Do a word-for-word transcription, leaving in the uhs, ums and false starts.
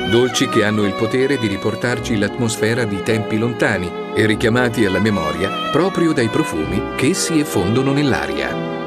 Dolci che hanno il potere di riportarci l'atmosfera di tempi lontani e richiamati alla memoria proprio dai profumi che essi effondono nell'aria.